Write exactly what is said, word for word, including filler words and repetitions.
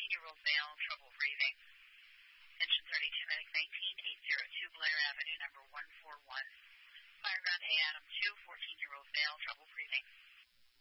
fourteen-year-old male, trouble breathing. Engine thirty-two, medic nineteen, eight oh two Blair Avenue, number one four one. Fire ground A, Adam two, fourteen-year-old male, trouble breathing.